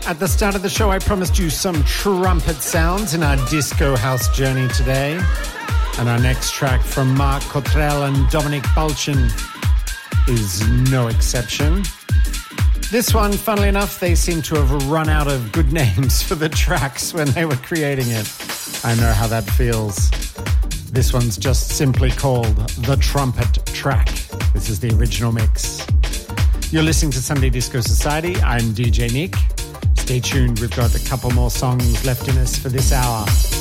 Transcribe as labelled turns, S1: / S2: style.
S1: At the start of the show, I promised you some trumpet sounds in our disco house journey today. And our next track from Marc Cottrell and Dominic Balchin is no exception. This one, funnily enough, they seem to have run out of good names for the tracks when they were creating it. I know how that feels. This one's just simply called The Trumpet Track. This is the original mix. You're listening to Sunday Disco Society. I'm DJ Nick. Stay tuned, we've got a couple more songs left in us for this hour.